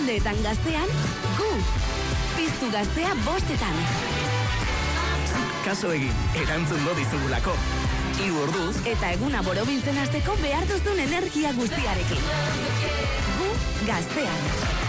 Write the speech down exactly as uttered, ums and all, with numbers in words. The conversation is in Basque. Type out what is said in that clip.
arratsaldeetan gaztean, gu. Piztu gaztea bostetan. Kaso egin, erantzungo dizugulako. Hiru orduz Eta eguna borobiltzen hasteko behar duzun energia guztiarekin. Gu gaztean.